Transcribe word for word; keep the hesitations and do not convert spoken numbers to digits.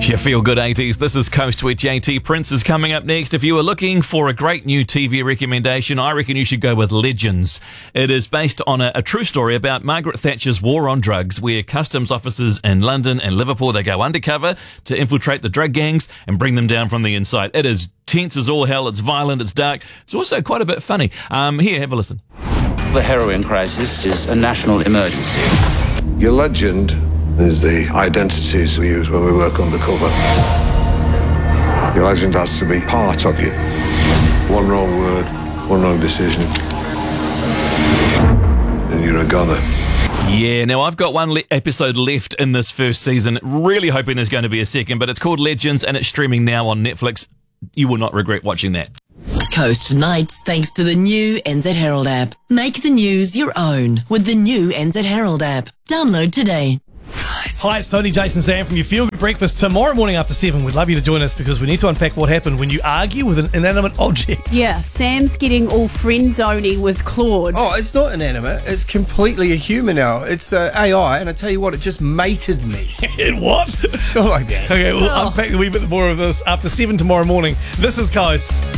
Your feel good eighties. This is Coast with J T. Prince is coming up next. If you are looking for a great new T V recommendation, I reckon you should go with Legends. It is based on a, a true story about Margaret Thatcher's war on drugs, where customs officers in London and Liverpool, they go undercover to infiltrate the drug gangs and bring them down from the inside. It is tense as all hell. It's violent. It's dark. It's also quite a bit funny. Um, here, have a listen. The heroin crisis is a national emergency. Your legend is the identities we use when we work undercover. Your legend has to be part of you. One wrong word, one wrong decision, and you're a goner. Yeah, now I've got one le- episode left in this first season. Really hoping there's going to be a second, but it's called Legends and it's streaming now on Netflix. You will not regret watching that. Coast Nights, thanks to the new N Z Herald app. Make the news your own with the new N Z Herald app. Download today. Hi, it's Tony, Jason, Sam from your Feel Good Breakfast. Tomorrow morning after seven, we'd love you to join us because we need to unpack what happened when you argue with an inanimate object. Yeah, Sam's getting all friend-zoning with Claude. Oh, it's not inanimate. It's completely a human now. It's uh, A I, and I tell you what, it just mated me. It what? Not like that. Okay, we'll Oh. unpack a wee bit more of this after seven tomorrow morning. This is Coast.